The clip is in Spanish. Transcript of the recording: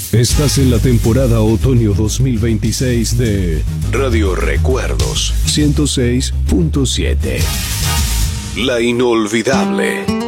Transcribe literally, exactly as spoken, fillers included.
Estás en la temporada otoño dos mil veintiséis de Radio Recuerdos ciento seis punto siete. La inolvidable.